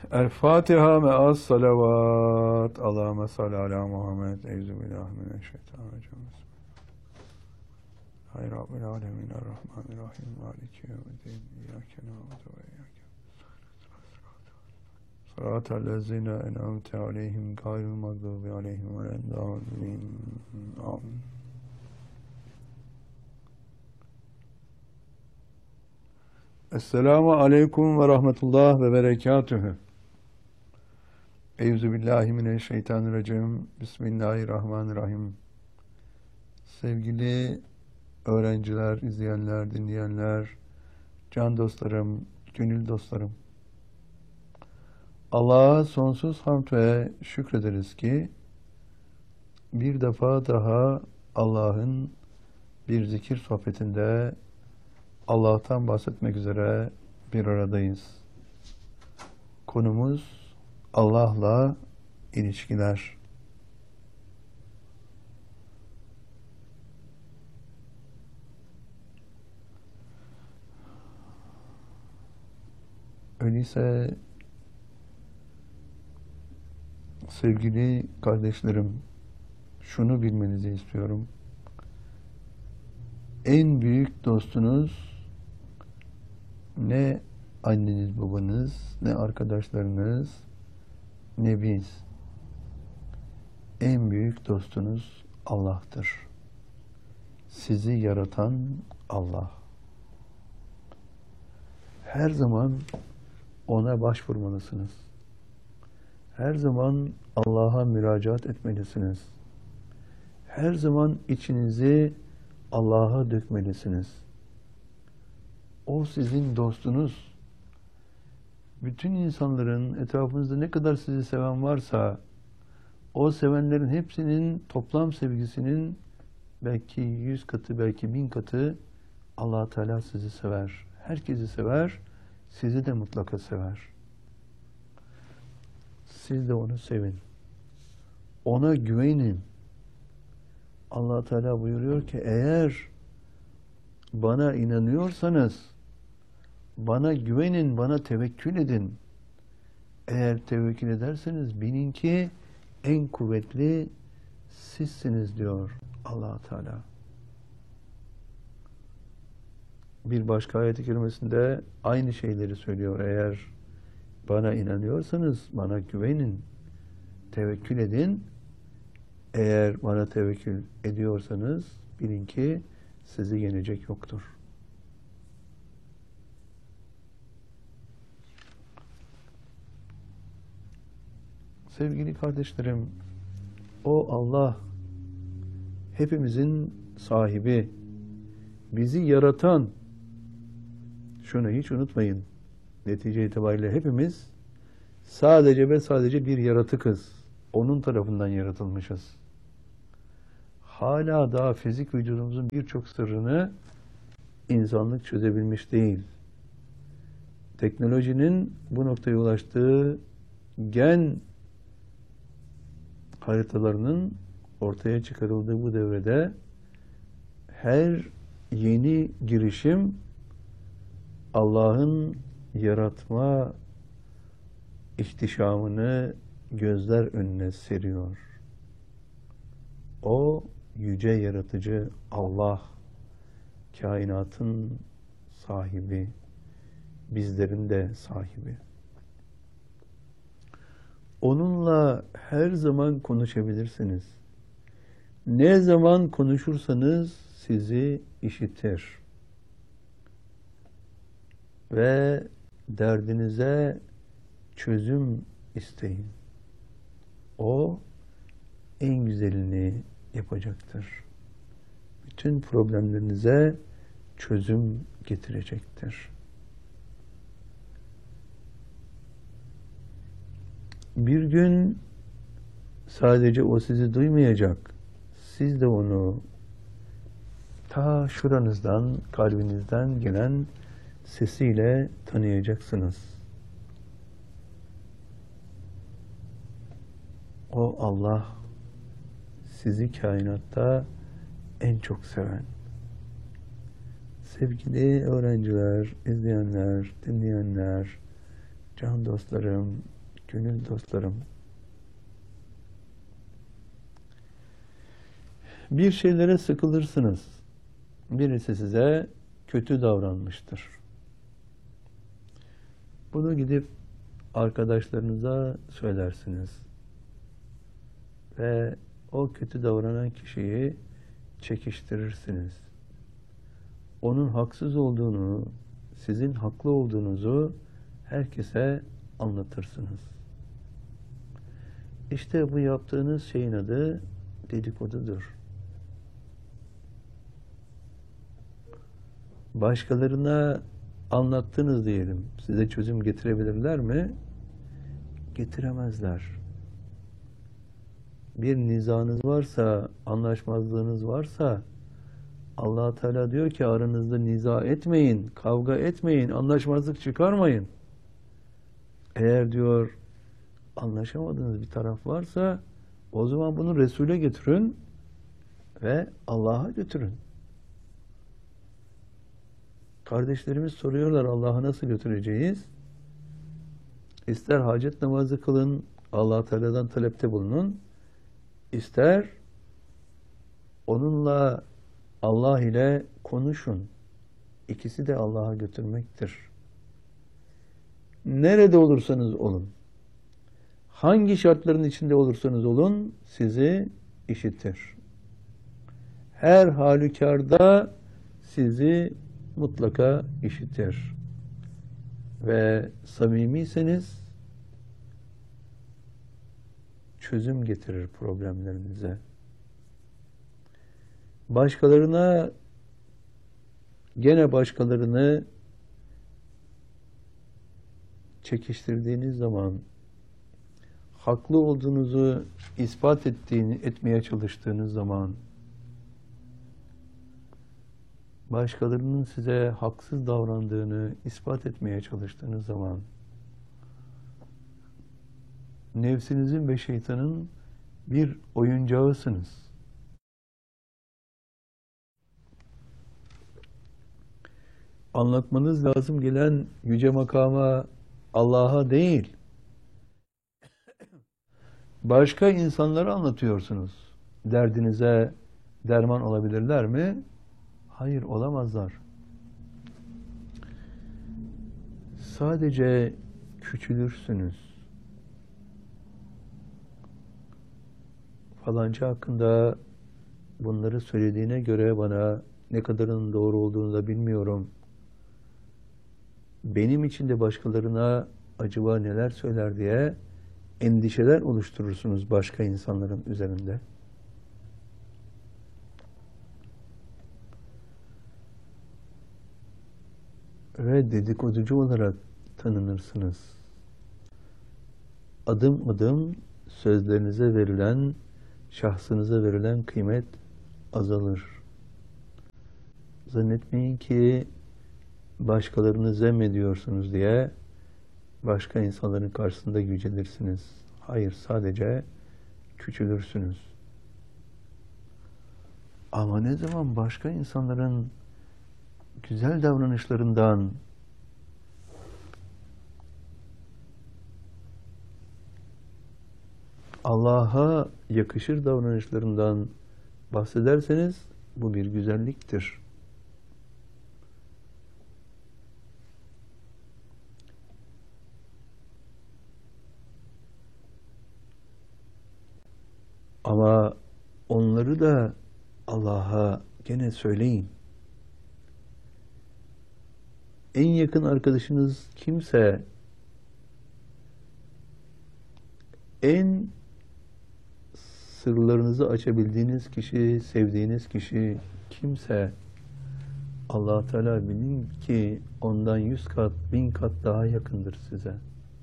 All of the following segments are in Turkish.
El Fatiha me'as salavat. Allahümme salli ala Muhammed. Euzubillahimineşşeytanirracim. Hayır Rabbil alemin. Errahmanirrahim. Maliki yevmiddin. İyyâke na'budu ve iyyâke sıratellezîne en'amte aleyhim gayril mağdûbi aleyhim veleddâllîn. Amin. Esselamu aleyküm ve rahmetullah ve berekatühü. Euzubillahimineşşeytanirracim. Bismillahirrahmanirrahim. Sevgili öğrenciler, izleyenler, dinleyenler, can dostlarım, gönül dostlarım. Allah'a sonsuz hamd ve şükrederiz ki bir defa daha Allah'ın bir zikir sohbetinde Allah'tan bahsetmek üzere bir aradayız. Konumuz Allah'la ilişkiler. Öyleyse sevgili kardeşlerim, şunu bilmenizi istiyorum. En büyük dostunuz ne anneniz, babanız, ne arkadaşlarınız, ne biz. En büyük dostunuz Allah'tır. Sizi yaratan Allah. Her zaman ona başvurmalısınız. Her zaman Allah'a müracaat etmelisiniz. Her zaman içinizi Allah'a dökmelisiniz. O sizin dostunuz. Bütün insanların etrafınızda ne kadar sizi seven varsa, o sevenlerin hepsinin toplam sevgisinin belki 100 katı, belki 1000 katı Allah Teala sizi sever. Herkesi sever, sizi de mutlaka sever. Siz de onu sevin. Ona güvenin. Allah Teala buyuruyor ki eğer bana inanıyorsanız bana güvenin, bana tevekkül edin. Eğer tevekkül ederseniz bilin ki en kuvvetli sizsiniz diyor Allah Teala. Bir başka ayet-i kerimesinde aynı şeyleri söylüyor. Eğer bana inanıyorsanız bana güvenin, tevekkül edin. Eğer bana tevekkül ediyorsanız bilin ki sizi yenecek yoktur. Sevgili kardeşlerim, o Allah hepimizin sahibi, bizi yaratan, şunu hiç unutmayın, netice itibariyle hepimiz sadece ve sadece bir yaratıkız. Onun tarafından yaratılmışız. Hala daha fizik vücudumuzun birçok sırrını insanlık çözebilmiş değil. Teknolojinin bu noktaya ulaştığı gen haritalarının ortaya çıkarıldığı bu devrede her yeni girişim Allah'ın yaratma ihtişamını gözler önüne seriyor. O yüce yaratıcı Allah, kainatın sahibi, bizlerin de sahibi. Onunla her zaman konuşabilirsiniz. Ne zaman konuşursanız sizi işitir. Ve derdinize çözüm isteyin. O en güzelini yapacaktır. Bütün problemlerinize çözüm getirecektir. Bir gün sadece o sizi duymayacak. Siz de onu ta şuranızdan, kalbinizden gelen sesiyle tanıyacaksınız. O Allah sizi kainatta en çok seven. Sevgili öğrenciler, izleyenler, dinleyenler, can dostlarım, Gönül dostlarım, bir şeylere sıkılırsınız. Birisi size kötü davranmıştır. Bunu gidip arkadaşlarınıza söylersiniz. Ve o kötü davranan kişiyi çekiştirirsiniz. Onun haksız olduğunu, sizin haklı olduğunuzu herkese anlatırsınız. İşte bu yaptığınız şeyin adı dedikodudur. Başkalarına anlattınız diyelim. Size çözüm getirebilirler mi? Getiremezler. Bir nizanız varsa, anlaşmazlığınız varsa Allah Teala diyor ki aranızda niza etmeyin, kavga etmeyin, anlaşmazlık çıkarmayın. Eğer diyor anlaşamadığınız bir taraf varsa o zaman bunu Resul'e götürün ve Allah'a götürün. Kardeşlerimiz soruyorlar Allah'a nasıl götüreceğiz? İster hacet namazı kılın, Allah Teala'dan talepte bulunun. İster onunla Allah ile konuşun. İkisi de Allah'a götürmektir. Nerede olursanız olun, hangi şartların içinde olursanız olun, sizi işitir. Her halükarda sizi mutlaka işitir. Ve samimiyseniz çözüm getirir problemlerinize. Gene başkalarını çekiştirdiğiniz zaman, haklı olduğunuzu ispat etmeye çalıştığınız zaman, başkalarının size haksız davrandığını ispat etmeye çalıştığınız zaman, nefsinizin ve şeytanın bir oyuncağısınız. Anlatmanız lazım gelen yüce makama Allah'a değil, başka insanlara anlatıyorsunuz. Derdinize derman olabilirler mi? Hayır, olamazlar. Sadece küçülürsünüz. Falanca hakkında bunları söylediğine göre bana ne kadarının doğru olduğunu da bilmiyorum. Benim için de başkalarına acaba neler söyler diye endişeler oluşturursunuz başka insanların üzerinde. Ve dedikoducu olarak tanınırsınız. Adım adım sözlerinize verilen, şahsınıza verilen kıymet azalır. Zannetmeyin ki başkalarını zemmediyorsunuz diye başka insanların karşısında yücelirsiniz. Hayır, sadece küçülürsünüz. Ama ne zaman başka insanların güzel davranışlarından, Allah'a yakışır davranışlarından bahsederseniz bu bir güzelliktir. Ama onları da Allah'a gene söyleyin. En yakın arkadaşınız kimse, en sırlarınızı açabildiğiniz kişi, sevdiğiniz kişi kimse, Allah Teala bilin ki ondan 100 kat, 1000 kat daha yakındır size.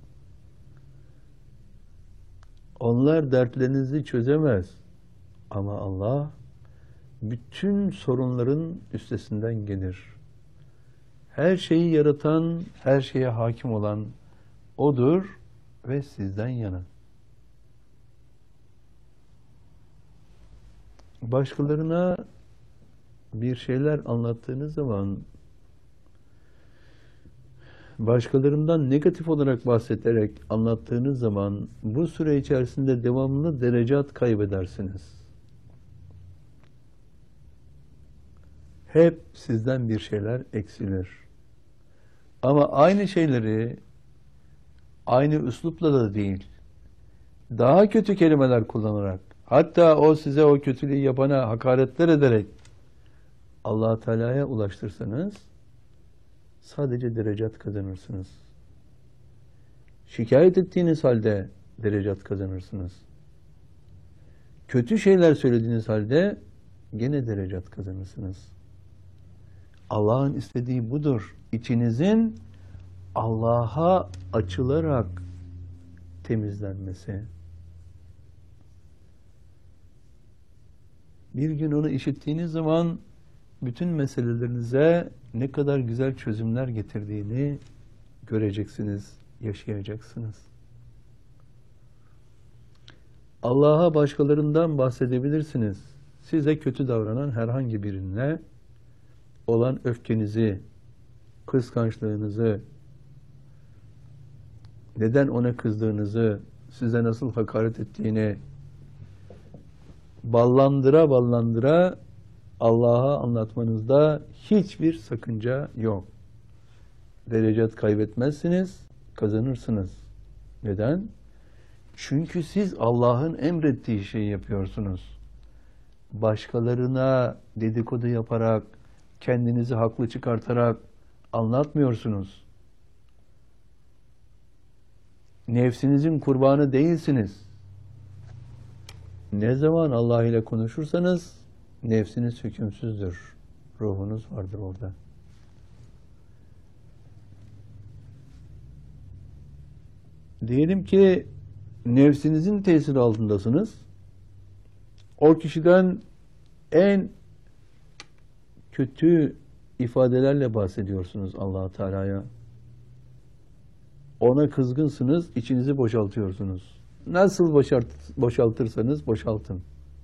Onlar dertlerinizi çözemez. Ama Allah bütün sorunların üstesinden gelir. Her şeyi yaratan, her şeye hakim olan O'dur ve sizden yana. Başkalarına bir şeyler anlattığınız zaman başkalarından negatif olarak bahsederek anlattığınız zaman bu süre içerisinde devamlı derecat kaybedersiniz. Hep sizden bir şeyler eksilir. Ama aynı şeyleri aynı üslupla da değil, daha kötü kelimeler kullanarak, hatta o size o kötülüğü yapana hakaretler ederek Allah Teala'ya ulaştırsanız sadece derecat kazanırsınız. Şikayet ettiğiniz halde derecat kazanırsınız. Kötü şeyler söylediğiniz halde gene derecat kazanırsınız. Allah'ın istediği budur. İçinizin Allah'a açılarak temizlenmesi. Bir gün onu işittiğiniz zaman bütün meselelerinize ne kadar güzel çözümler getirdiğini göreceksiniz, yaşayacaksınız. Allah'a başkalarından bahsedebilirsiniz. Size kötü davranan herhangi birine olan öfkenizi, kıskançlığınızı, neden ona kızdığınızı, size nasıl hakaret ettiğini ballandıra ballandıra Allah'a anlatmanızda hiçbir sakınca yok. Derecat kaybetmezsiniz, kazanırsınız. Neden? Çünkü siz Allah'ın emrettiği şeyi yapıyorsunuz. Başkalarına dedikodu yaparak, kendinizi haklı çıkartarak anlatmıyorsunuz. Nefsinizin kurbanı değilsiniz. Ne zaman Allah ile konuşursanız nefsiniz hükümsüzdür. Ruhunuz vardır orada. Diyelim ki nefsinizin tesiri altındasınız. O kişiden en kötü ifadelerle bahsediyorsunuz Allah Teala'ya. Ona kızgınsınız, içinizi boşaltıyorsunuz. Nasıl boşaltırsanız boşaltın.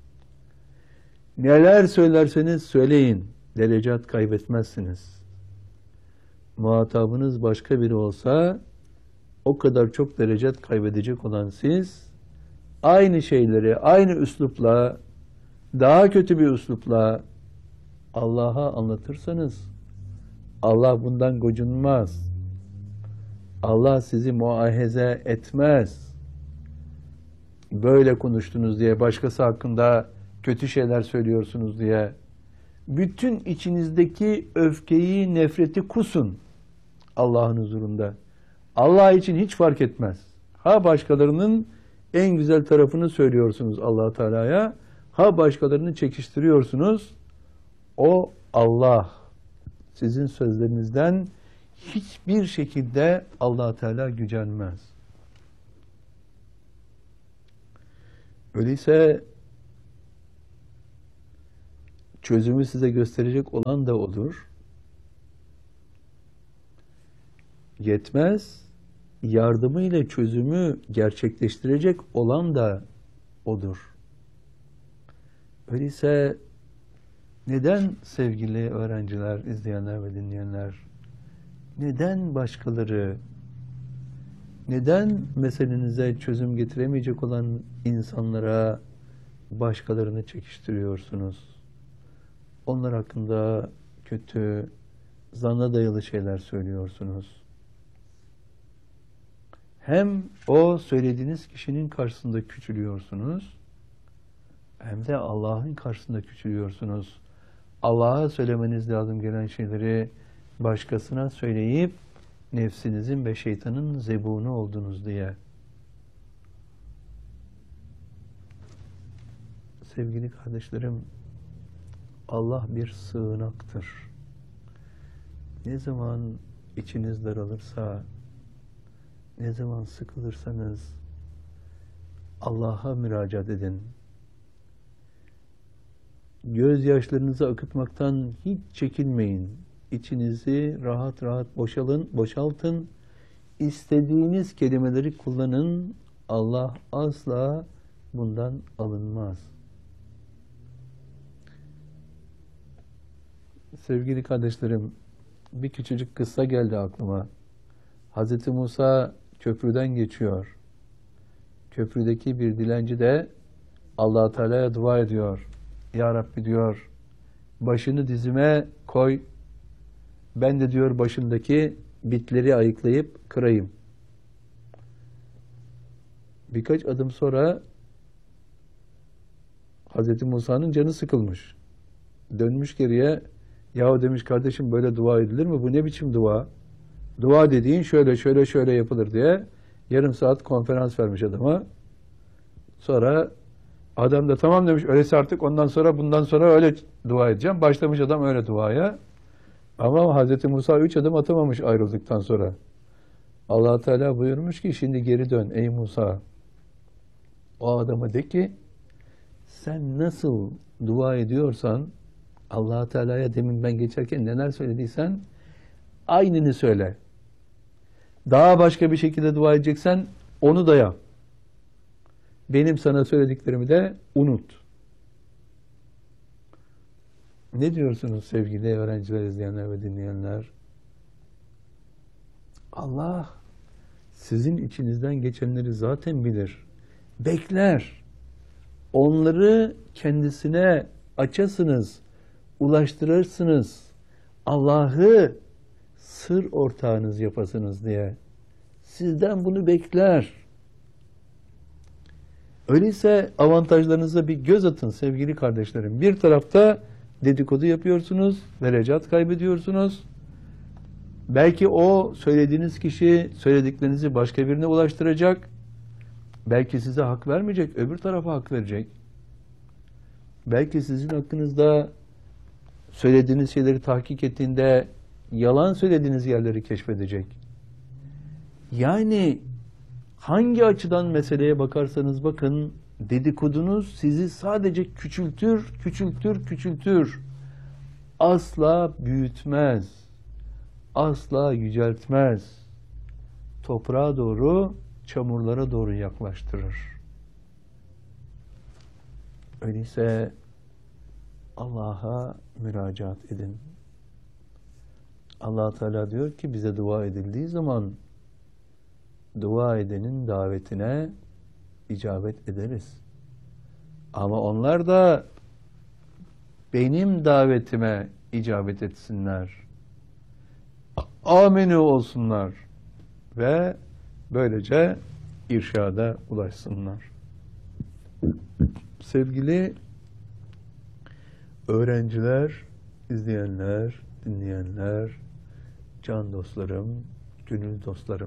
Neler söylerseniz söyleyin, derecat kaybetmezsiniz. Muhatabınız başka biri olsa, o kadar çok derecat kaybedecek olan siz, aynı şeyleri, aynı üslupla, daha kötü bir üslupla Allah'a anlatırsanız, Allah bundan gocunmaz. Allah sizi muahize etmez. Böyle konuştunuz diye, başkası hakkında kötü şeyler söylüyorsunuz diye, bütün içinizdeki öfkeyi, nefreti kusun Allah'ın huzurunda. Allah için hiç fark etmez. Ha başkalarının en güzel tarafını söylüyorsunuz Allah Teala'ya, ha başkalarını çekiştiriyorsunuz. O Allah sizin sözlerinizden hiçbir şekilde Allah Teala gücenmez. Öyleyse çözümü size gösterecek olan da odur. Yetmez, yardımıyla çözümü gerçekleştirecek olan da odur. Öyleyse neden sevgili öğrenciler, izleyenler ve dinleyenler, neden başkaları, neden meselenize çözüm getiremeyecek olan insanlara başkalarını çekiştiriyorsunuz? Onlar hakkında kötü, zanna dayalı şeyler söylüyorsunuz. Hem o söylediğiniz kişinin karşısında küçülüyorsunuz, hem de Allah'ın karşısında küçülüyorsunuz. Allah'a söylemeniz lazım gelen şeyleri başkasına söyleyip nefsinizin ve şeytanın zebunu oldunuz diye. Sevgili kardeşlerim, Allah bir sığınaktır. Ne zaman içiniz daralırsa, ne zaman sıkılırsanız Allah'a müracaat edin. Gözyaşlarınızı akıtmaktan hiç çekinmeyin. İçinizi rahat rahat boşaltın. İstediğiniz kelimeleri kullanın. Allah asla bundan alınmaz. Sevgili kardeşlerim, bir küçücük kıssa geldi aklıma. Hazreti Musa köprüden geçiyor. Köprüdeki bir dilenci de Allah Teala'ya dua ediyor. Ya Rabbi diyor, başını dizime koy. Ben de diyor başındaki bitleri ayıklayıp kırayım. Birkaç adım sonra Hazreti Musa'nın canı sıkılmış. Dönmüş geriye, yahu demiş kardeşim böyle dua edilir mi? Bu ne biçim dua? Dua dediğin şöyle şöyle şöyle yapılır diye yarım saat konferans vermiş adama. Sonra adam da tamam demiş, öyleyse artık ondan sonra bundan sonra öyle dua edeceğim. Başlamış adam öyle duaya. Ama Hazreti Musa 3 adım atamamış ayrıldıktan sonra. Allah Teala buyurmuş ki şimdi geri dön ey Musa. O adama de ki sen nasıl dua ediyorsan Allah Teala'ya demin ben geçerken neler söylediysen aynını söyle. Daha başka bir şekilde dua edeceksen onu da yap. Benim sana söylediklerimi de unut. Ne diyorsunuz sevgili öğrenciler, izleyenler ve dinleyenler? Allah sizin içinizden geçenleri zaten bilir. Bekler. Onları kendisine açasınız, ulaştırırsınız. Allah'ı sır ortağınız yapasınız diye. Sizden bunu bekler. Öyleyse avantajlarınıza bir göz atın sevgili kardeşlerim. Bir tarafta dedikodu yapıyorsunuz, derecat kaybediyorsunuz. Belki o söylediğiniz kişi söylediklerinizi başka birine ulaştıracak. Belki size hak vermeyecek, öbür tarafa hak verecek. Belki sizin hakkınızda söylediğiniz şeyleri tahkik ettiğinde yalan söylediğiniz yerleri keşfedecek. Yani hangi açıdan meseleye bakarsanız bakın, dedikodunuz sizi sadece küçültür, küçültür, küçültür. Asla büyütmez. Asla yüceltmez. Toprağa doğru, çamurlara doğru yaklaştırır. Öyleyse Allah'a müracaat edin. Allah Teala diyor ki bize dua edildiği zaman dua edenin davetine icabet ederiz. Ama onlar da benim davetime icabet etsinler. Amenü olsunlar ve böylece irşada ulaşsınlar. Sevgili öğrenciler, izleyenler, dinleyenler, can dostlarım, gönül dostlarım.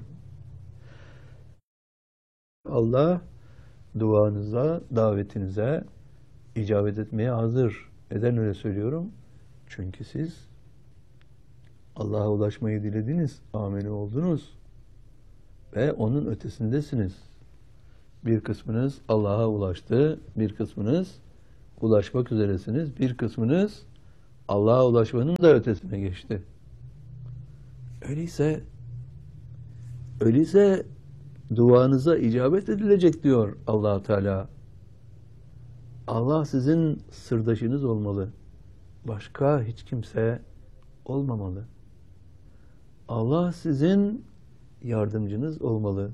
Allah duanıza, davetinize icabet etmeye hazır. Neden öyle söylüyorum? Çünkü siz Allah'a ulaşmayı dilediniz, ameli oldunuz ve onun ötesindesiniz. Bir kısmınız Allah'a ulaştı, bir kısmınız ulaşmak üzeresiniz, bir kısmınız Allah'a ulaşmanın da ötesine geçti. Öyleyse duanıza icabet edilecek diyor Allah Teala. Allah sizin sırdaşınız olmalı. Başka hiç kimse olmamalı. Allah sizin yardımcınız olmalı.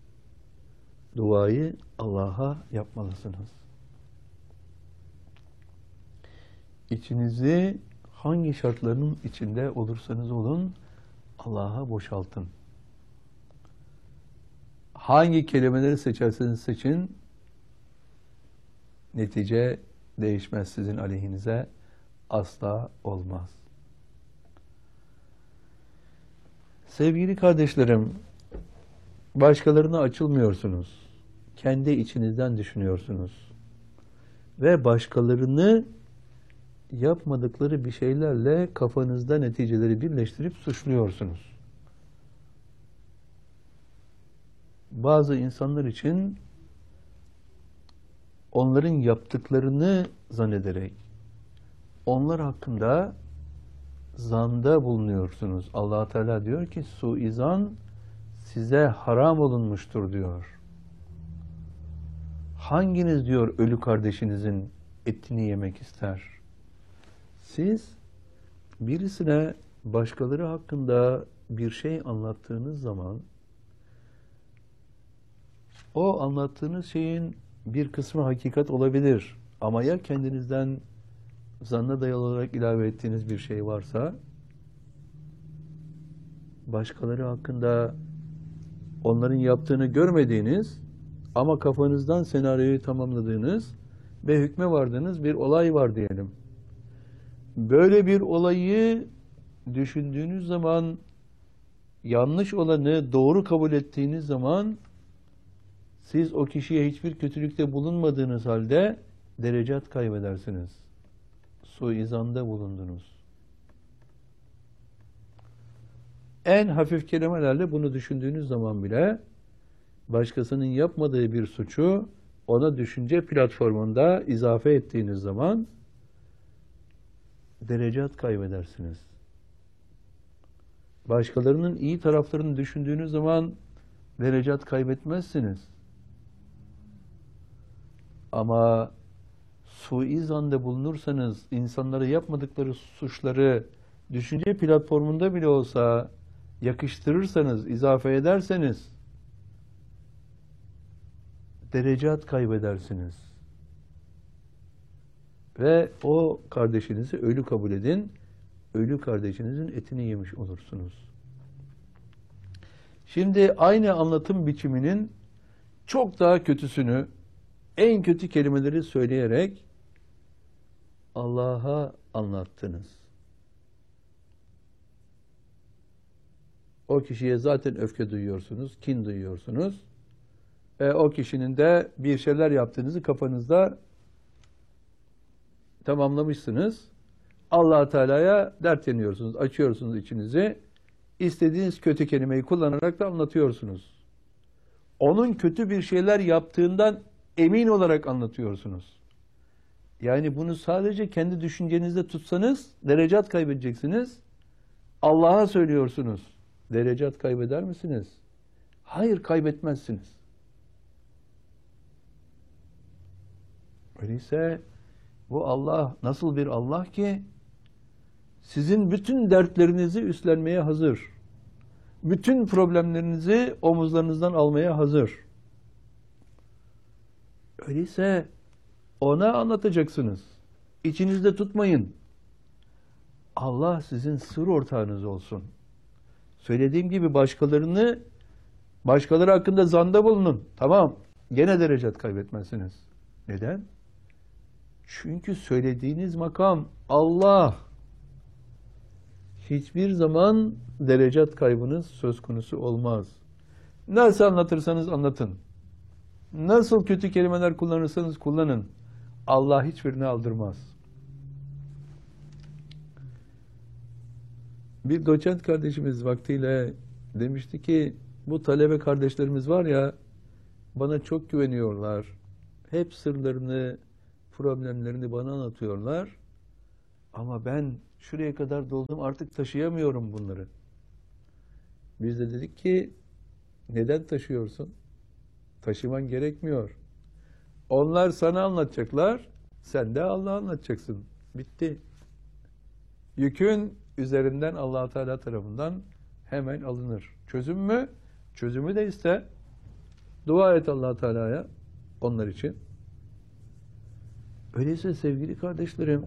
Duayı Allah'a yapmalısınız. İçinizi hangi şartların içinde olursanız olun Allah'a boşaltın. Hangi kelimeleri seçerseniz seçin, netice değişmez sizin aleyhinize, asla olmaz. Sevgili kardeşlerim, başkalarına açılmıyorsunuz. Kendi içinizden düşünüyorsunuz. Ve başkalarını yapmadıkları bir şeylerle kafanızda neticeleri birleştirip suçluyorsunuz. Bazı insanlar için onların yaptıklarını zannederek onlar hakkında zanda bulunuyorsunuz. Allah Teala diyor ki suizan size haram olunmuştur diyor. Hanginiz diyor ölü kardeşinizin etini yemek ister? Siz birisine başkaları hakkında bir şey anlattığınız zaman o anlattığınız şeyin bir kısmı hakikat olabilir. Ama ya kendinizden zanna dayalı olarak ilave ettiğiniz bir şey varsa, başkaları hakkında onların yaptığını görmediğiniz ama kafanızdan senaryoyu tamamladığınız ve hükme vardığınız bir olay var diyelim. Böyle bir olayı düşündüğünüz zaman, yanlış olanı doğru kabul ettiğiniz zaman, siz o kişiye hiçbir kötülükte bulunmadığınız halde derecat kaybedersiniz. Suizanda bulundunuz. En hafif kelimelerle bunu düşündüğünüz zaman bile başkasının yapmadığı bir suçu ona düşünce platformunda izafe ettiğiniz zaman derecat kaybedersiniz. Başkalarının iyi taraflarını düşündüğünüz zaman derecat kaybetmezsiniz. Ama suizanda bulunursanız, insanlara yapmadıkları suçları düşünce platformunda bile olsa yakıştırırsanız, izafe ederseniz derecat kaybedersiniz. Ve o kardeşinizi ölü kabul edin, ölü kardeşinizin etini yemiş olursunuz. Şimdi aynı anlatım biçiminin çok daha kötüsünü, en kötü kelimeleri söyleyerek Allah'a anlattınız. O kişiye zaten öfke duyuyorsunuz, kin duyuyorsunuz. O kişinin de bir şeyler yaptığınızı kafanızda tamamlamışsınız. Allah Teala'ya dert yanıyorsunuz, açıyorsunuz içinizi. İstediğiniz kötü kelimeyi kullanarak da anlatıyorsunuz. Onun kötü bir şeyler yaptığından emin olarak anlatıyorsunuz. Yani bunu sadece kendi düşüncenizde tutsanız derecat kaybedeceksiniz. Allah'a söylüyorsunuz. Derecat kaybeder misiniz? Hayır, kaybetmezsiniz. Öyleyse bu Allah nasıl bir Allah ki sizin bütün dertlerinizi üstlenmeye hazır. Bütün problemlerinizi omuzlarınızdan almaya hazır. Öyleyse ona anlatacaksınız. İçinizde tutmayın. Allah sizin sır ortağınız olsun. Söylediğim gibi başkaları hakkında zanda bulunun. Tamam. Gene derecat kaybetmezsiniz. Neden? Çünkü söylediğiniz makam Allah. Hiçbir zaman derecat kaybınız söz konusu olmaz. Nasıl anlatırsanız anlatın. Nasıl kötü kelimeler kullanırsanız kullanın. Allah hiçbirini aldırmaz. Bir doçent kardeşimiz vaktiyle demişti ki, bu talebe kardeşlerimiz var ya, bana çok güveniyorlar. Hep sırlarını, problemlerini bana anlatıyorlar. Ama ben şuraya kadar doldum, artık taşıyamıyorum bunları. Biz de dedik ki, neden taşıyorsun? Taşıman gerekmiyor. Onlar sana anlatacaklar, sen de Allah'a anlatacaksın. Bitti. Yükün üzerinden Allah Teala tarafından hemen alınır. Çözüm mü? Çözümü de iste. Dua et Allah Teala'ya onlar için. Öyleyse sevgili kardeşlerim,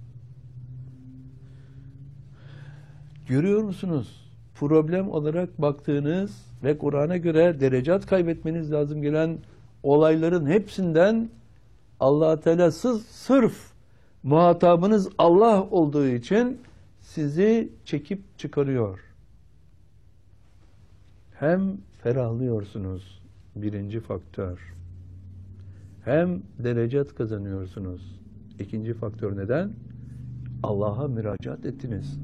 görüyor musunuz? Problem olarak baktığınız ve Kur'an'a göre derecat kaybetmeniz lazım gelen olayların hepsinden Allah Teala sırf muhatabınız Allah olduğu için sizi çekip çıkarıyor. Hem ferahlıyorsunuz, birinci faktör. Hem derecat kazanıyorsunuz. İkinci faktör neden? Allah'a müracaat ettiniz.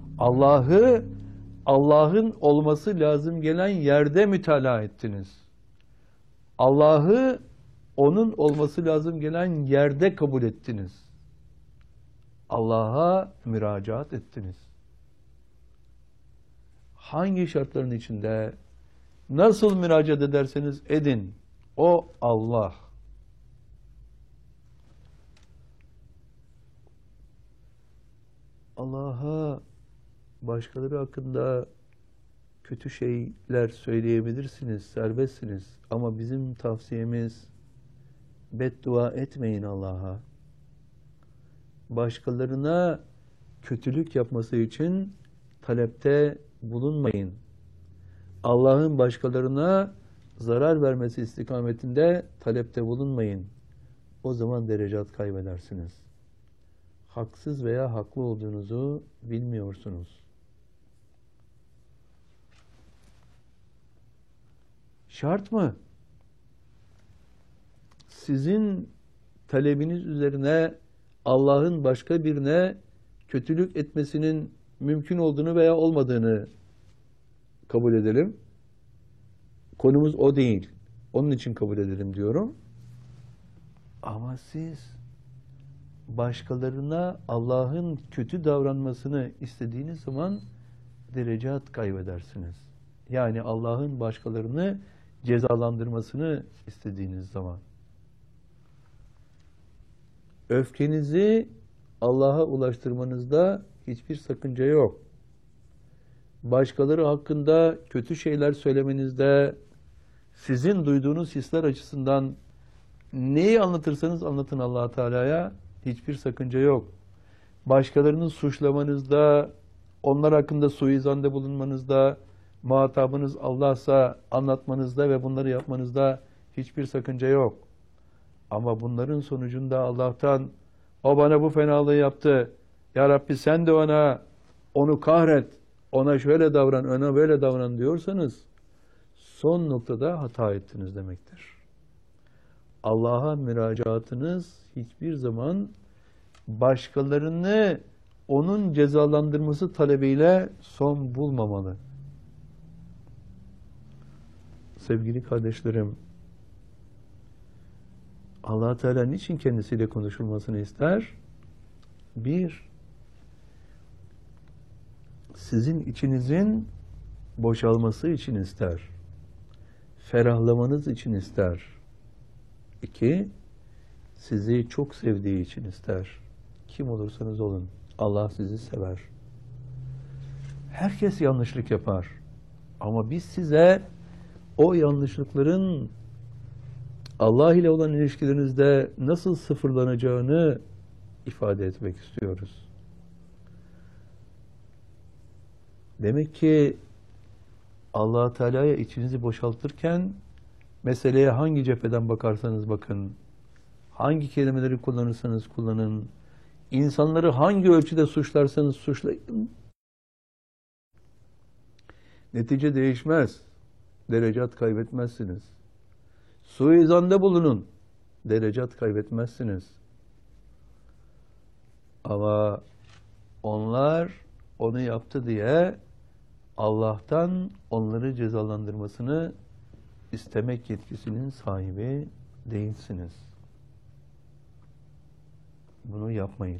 Allah'ın olması lazım gelen yerde mütalaa ettiniz. Allah'ı onun olması lazım gelen yerde kabul ettiniz. Allah'a müracaat ettiniz. Hangi şartların içinde nasıl müracaat ederseniz edin, o Allah. Allah'a başkaları hakkında kötü şeyler söyleyebilirsiniz, serbestsiniz. Ama bizim tavsiyemiz beddua etmeyin Allah'a. Başkalarına kötülük yapması için talepte bulunmayın. Allah'ın başkalarına zarar vermesi istikametinde talepte bulunmayın. O zaman derecat kaybedersiniz. Haksız veya haklı olduğunuzu bilmiyorsunuz. Şart mı? Sizin talebiniz üzerine Allah'ın başka birine kötülük etmesinin mümkün olduğunu veya olmadığını kabul edelim. Konumuz o değil. Onun için kabul edelim diyorum. Ama siz başkalarına Allah'ın kötü davranmasını istediğiniz zaman derecat kaybedersiniz. Yani Allah'ın başkalarını cezalandırmasını istediğiniz zaman. Öfkenizi Allah'a ulaştırmanızda hiçbir sakınca yok. Başkaları hakkında kötü şeyler söylemenizde, sizin duyduğunuz hisler açısından neyi anlatırsanız anlatın Allah Teala'ya, hiçbir sakınca yok. Başkalarını suçlamanızda, onlar hakkında suizanda bulunmanızda, muhatabınız Allah'sa anlatmanızda ve bunları yapmanızda hiçbir sakınca yok. Ama bunların sonucunda Allah'tan o bana bu fenalığı yaptı, ya Rabbi sen de onu kahret, ona şöyle davran, ona böyle davran diyorsanız son noktada hata ettiniz demektir. Allah'a müracaatınız hiçbir zaman başkalarını onun cezalandırması talebiyle son bulmamalı. Sevgili kardeşlerim, Allah Teala niçin kendisiyle konuşulmasını ister? Bir, sizin içinizin boşalması için ister. Ferahlamanız için ister. İki, sizi çok sevdiği için ister. Kim olursanız olun, Allah sizi sever. Herkes yanlışlık yapar. Ama biz size o yanlışlıkların Allah ile olan ilişkilerinizde nasıl sıfırlanacağını ifade etmek istiyoruz. Demek ki Allah Teala'ya içinizi boşaltırken meseleye hangi cepheden bakarsanız bakın, hangi kelimeleri kullanırsanız kullanın, insanları hangi ölçüde suçlarsanız suçlayın, netice değişmez. Derecat kaybetmezsiniz. Suizanda bulunun. Derecat kaybetmezsiniz. Ama onlar onu yaptı diye Allah'tan onları cezalandırmasını istemek yetkisinin sahibi değilsiniz. Bunu yapmayın.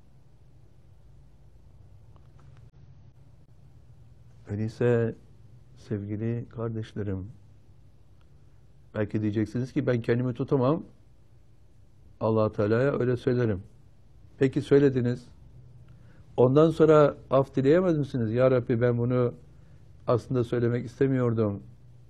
Öyleyse sevgili kardeşlerim, belki diyeceksiniz ki ben kendimi tutamam, Allah Teala'ya öyle söylerim. Peki söylediniz. Ondan sonra af dileyemez misiniz? Ya Rabbi ben bunu aslında söylemek istemiyordum.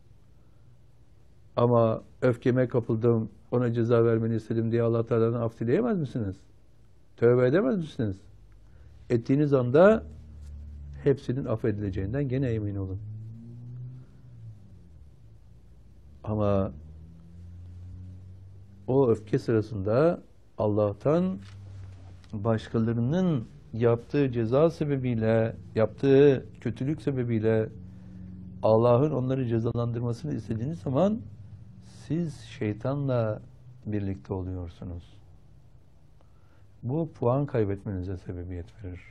Ama öfkeme kapıldım, ona ceza vermeni istedim diye Allah Teala'dan af dileyemez misiniz? Tövbe edemez misiniz? Ettiğiniz anda hepsinin affedileceğinden gene emin olun. Ama o öfke sırasında Allah'tan başkalarının yaptığı ceza sebebiyle, yaptığı kötülük sebebiyle Allah'ın onları cezalandırmasını istediğiniz zaman siz şeytanla birlikte oluyorsunuz. Bu puan kaybetmenize sebebiyet verir.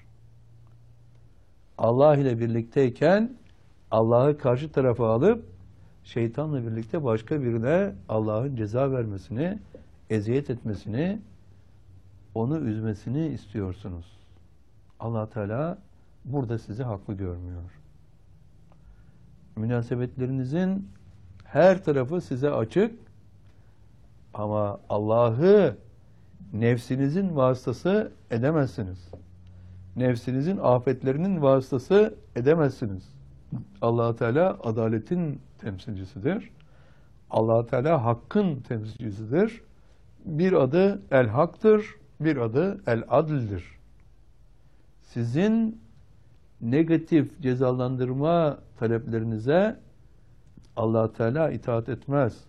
Allah ile birlikteyken Allah'ı karşı tarafa alıp şeytanla birlikte başka birine Allah'ın ceza vermesini, eziyet etmesini, onu üzmesini istiyorsunuz. Allah Teala burada sizi haklı görmüyor. Münasebetlerinizin her tarafı size açık ama Allah'ı nefsinizin vasıtası edemezsiniz. Nefsinizin afetlerinin vasıtası edemezsiniz. Allah Teala adaletin temsilcisidir. Allah Teala hakkın temsilcisidir. Bir adı El Hak'tır, bir adı El Adil'dir. Sizin negatif cezalandırma taleplerinize Allah Teala itaat etmez.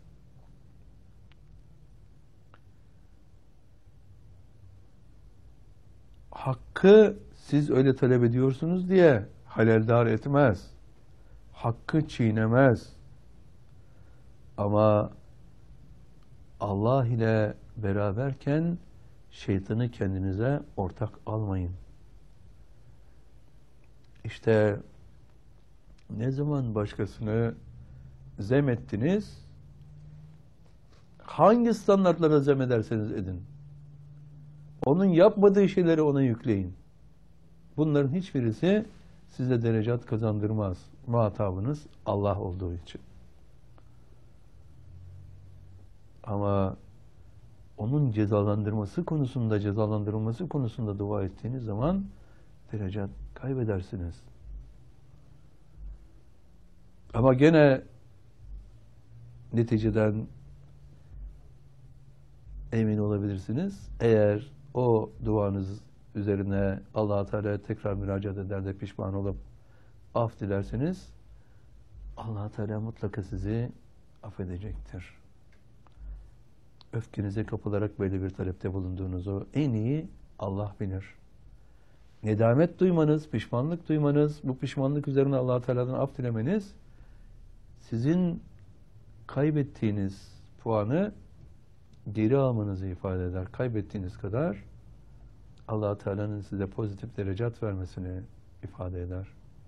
Hakkı siz öyle talep ediyorsunuz diye haleldar etmez. Hakkı çiğnemez. Ama Allah ile beraberken şeytanı kendinize ortak almayın. İşte ne zaman başkasını zemettiniz, hangi standartlara zemederseniz edin, onun yapmadığı şeyleri ona yükleyin. Bunların hiçbirisi size derecat kazandırmaz. Muhatabınız Allah olduğu için. Ama onun cezalandırılması konusunda dua ettiğiniz zaman derecat kaybedersiniz. Ama gene neticeden emin olabilirsiniz. Eğer o duanız üzerine Allah-u Teala'ya tekrar müracaat eder de pişman olup af dilerseniz Allah-u Teala mutlaka sizi affedecektir. Öfkenize kapılarak böyle bir talepte bulunduğunuzu en iyi Allah bilir. Nedamet duymanız, pişmanlık duymanız, bu pişmanlık üzerine Allah-u Teala'dan af dilemeniz sizin kaybettiğiniz puanı geri almanızı ifade eder. Kaybettiğiniz kadar Allah-u Teala'nın size pozitif derecat vermesini ifade eder.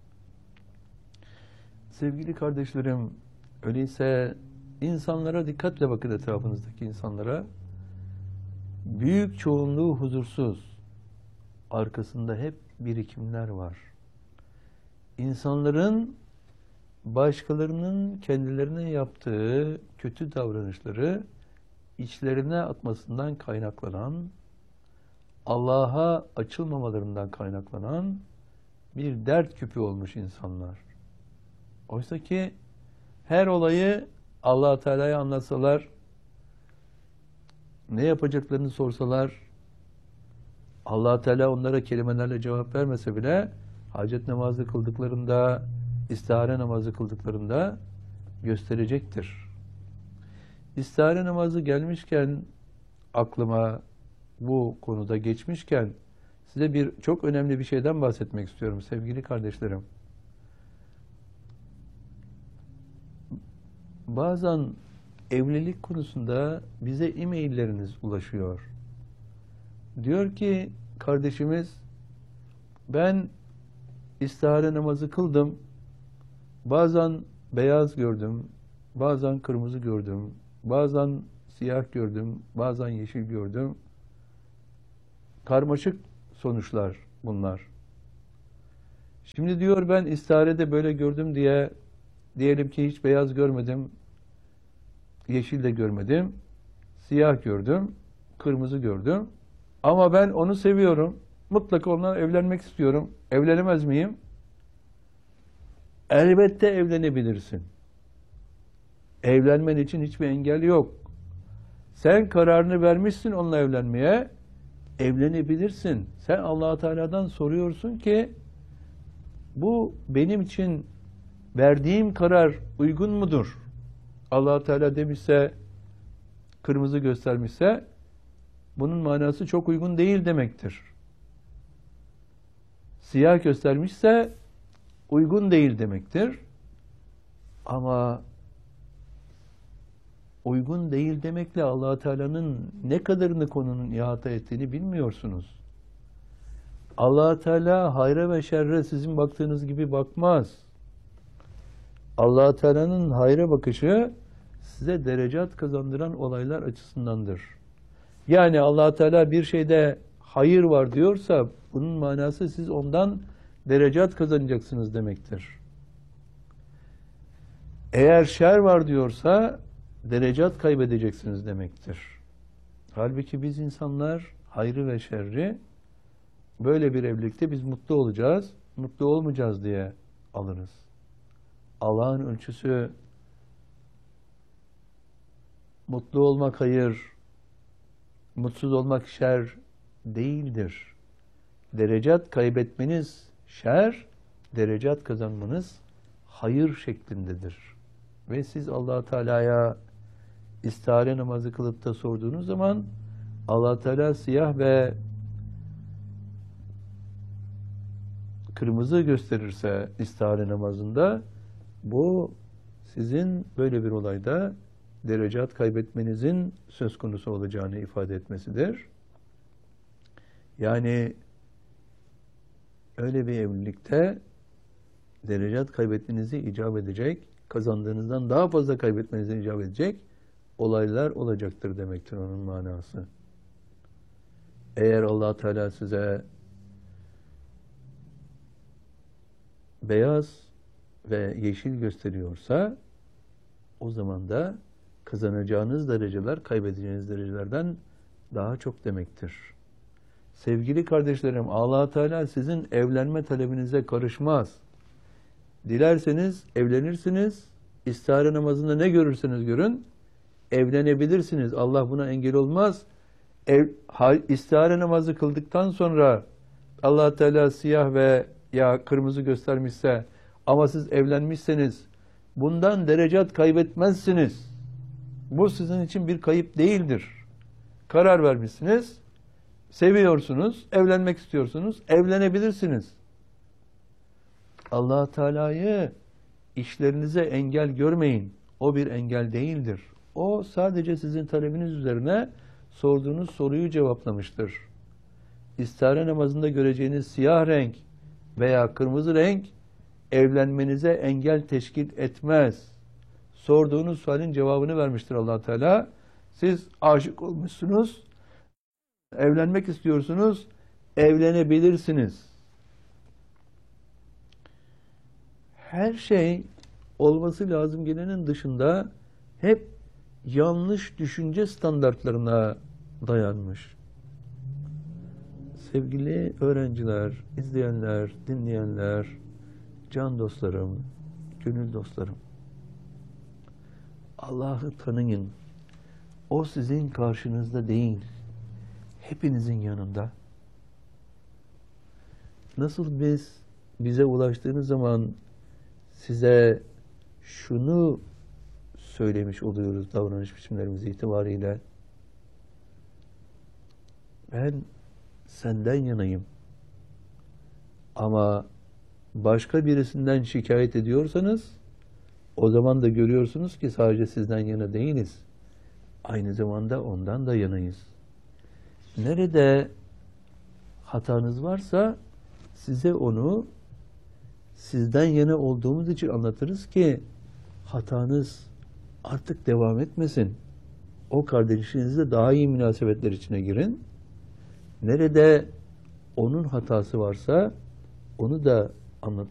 Sevgili kardeşlerim, öyleyse insanlara dikkatle bakın, etrafınızdaki insanlara. Büyük çoğunluğu huzursuz. Arkasında hep birikimler var. İnsanların başkalarının kendilerine yaptığı kötü davranışları içlerine atmasından kaynaklanan, Allah'a açılmamalarından kaynaklanan bir dert küpü olmuş insanlar. Oysa ki her olayı Allah-u Teala'ya anlatsalar, ne yapacaklarını sorsalar, Allah-u Teala onlara kelimelerle cevap vermese bile hacet namazı kıldıklarında, istihare namazı kıldıklarında gösterecektir. İstihare namazı gelmişken, aklıma bu konuda geçmişken size çok önemli bir şeyden bahsetmek istiyorum sevgili kardeşlerim. Bazen evlilik konusunda bize e-mailleriniz ulaşıyor. Diyor ki kardeşimiz, ben istihare namazı kıldım. Bazen beyaz gördüm, bazen kırmızı gördüm, bazen siyah gördüm, bazen yeşil gördüm. Karmaşık sonuçlar bunlar. Şimdi diyor, ben istiharede böyle gördüm diye diyelim ki hiç beyaz görmedim, yeşil de görmedim, siyah gördüm, kırmızı gördüm. Ama ben onu seviyorum. Mutlaka onunla evlenmek istiyorum. Evlenemez miyim? Elbette evlenebilirsin. Evlenmen için hiçbir engel yok. Sen kararını vermişsin onunla evlenmeye. Evlenebilirsin. Sen Allah-u Teala'dan soruyorsun ki bu benim için verdiğim karar uygun mudur? Allah-u Teala demişse, kırmızı göstermişse bunun manası çok uygun değil demektir. Siyah göstermişse uygun değil demektir. Ama uygun değil demekle Allah-u Teala'nın ne kadarını konunun ihata ettiğini bilmiyorsunuz. Allah-u Teala hayra ve şerre sizin baktığınız gibi bakmaz. Allah-u Teala'nın hayra bakışı size derecat kazandıran olaylar açısındandır. Yani Allah-u Teala bir şeyde hayır var diyorsa bunun manası siz ondan derecat kazanacaksınız demektir. Eğer şer var diyorsa derecat kaybedeceksiniz demektir. Halbuki biz insanlar hayrı ve şerri böyle bir evlilikte biz mutlu olacağız, mutlu olmayacağız diye alırız. Allah'ın ölçüsü mutlu olmak hayır, mutsuz olmak şer değildir. Derecat kaybetmeniz şer, derecat kazanmanız hayır şeklindedir. Ve siz Allah Teala'ya istihare namazı kılıp da sorduğunuz zaman Allah Teala siyah ve kırmızı gösterirse istihare namazında, bu sizin böyle bir olayda derecat kaybetmenizin söz konusu olacağını ifade etmesidir. Yani öyle bir evlilikte derecat kaybetmenizi icap edecek, kazandığınızdan daha fazla kaybetmenizi icap edecek olaylar olacaktır demektir onun manası. Eğer Allah Teala size beyaz ve yeşil gösteriyorsa, o zaman da kazanacağınız dereceler kaybedeceğiniz derecelerden daha çok demektir. Sevgili kardeşlerim, Allah Teala sizin evlenme talebinize karışmaz. Dilerseniz evlenirsiniz, istihare namazında ne görürseniz görün, evlenebilirsiniz. Allah buna engel olmaz. İstihare namazı kıldıktan sonra Allah Teala siyah ve ya kırmızı göstermişse ama siz evlenmişseniz bundan derecat kaybetmezsiniz. Bu sizin için bir kayıp değildir. Karar vermişsiniz, seviyorsunuz, evlenmek istiyorsunuz, evlenebilirsiniz. Allah Teala'yı işlerinize engel görmeyin. O bir engel değildir. O sadece sizin talebiniz üzerine sorduğunuz soruyu cevaplamıştır. İstihare namazında göreceğiniz siyah renk veya kırmızı renk evlenmenize engel teşkil etmez. Sorduğunuz sualin cevabını vermiştir Allah Teala. Siz aşık olmuşsunuz, evlenmek istiyorsunuz, evlenebilirsiniz. Her şey olması lazım gelenin dışında hep yanlış düşünce standartlarına dayanmış. Sevgili öğrenciler, izleyenler, dinleyenler, can dostlarım, gönül dostlarım, Allah'ı tanıyın. O sizin karşınızda değil, hepinizin yanında. Nasıl bize ulaştığınız zaman size şunu söylemiş oluyoruz davranış biçimlerimiz itibariyle: ben senden yanayım. Ama başka birisinden şikayet ediyorsanız, o zaman da görüyorsunuz ki sadece sizden yana değiliz. Aynı zamanda ondan da yanayız. Nerede hatanız varsa size onu sizden yana olduğumuz için anlatırız ki hatanız artık devam etmesin. O kardeşinizle daha iyi münasebetler içine girin. Nerede onun hatası varsa onu da anlatırız.